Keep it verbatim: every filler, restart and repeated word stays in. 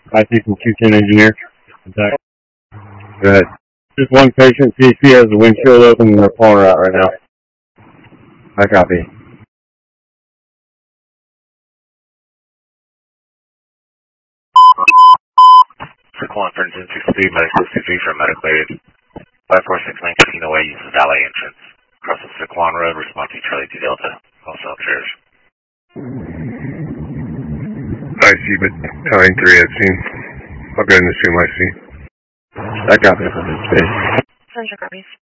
I see from Q ten engineer. Contact. Go ahead. Just one patient. C C has the windshield open and they're pulling her out right now. I copy. Sequan for engine six three, medical C three for medical aid. five four six nine Casino Way uses valet entrance. Cross the Sequan Road, response to Charlie to Delta. Also upstairs. I see, but nine three at scene. I'll go ahead and assume I see. I copy. Central copies.